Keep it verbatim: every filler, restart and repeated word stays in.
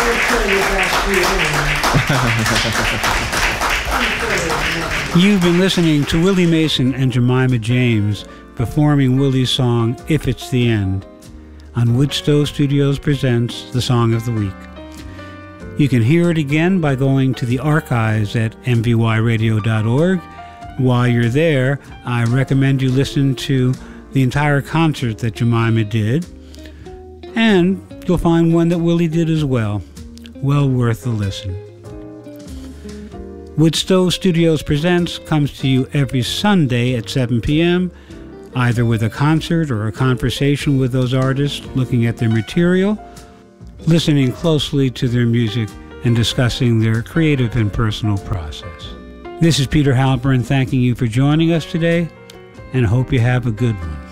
You've been listening to Willie Mason and Jemima James performing Willie's song, If It's the End, on Woodstow Studios Presents The Song of the Week. You can hear it again by going to the archives at m v y radio dot org. While you're there, I recommend you listen to the entire concert that Jemima did, and you'll find one that Willie did as well. Well worth the listen. Woodstow Studios Presents comes to you every Sunday at seven p.m., either with a concert or a conversation with those artists, looking at their material, listening closely to their music, and discussing their creative and personal process. This is Peter Halpern thanking you for joining us today, and hope you have a good one.